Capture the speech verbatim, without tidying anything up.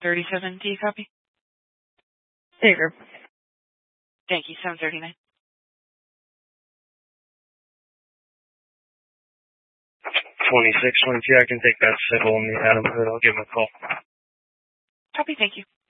thirty-seven, do you copy? Taker. Thank you, seven thirty-nine. twenty-six twenty-two, I can take that civil in the Adam Hood. I'll give him a call. Copy, thank you.